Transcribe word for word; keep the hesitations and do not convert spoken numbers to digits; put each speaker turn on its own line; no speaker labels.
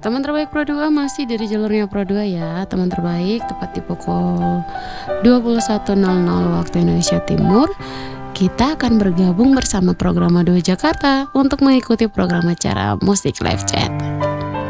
Teman terbaik Pro dua masih dari jalurnya Pro dua ya. Teman terbaik tepat di pukul dua puluh satu nol nol waktu Indonesia Timur. Kita akan bergabung bersama Programa dua Jakarta untuk mengikuti program acara Musik Live Chat.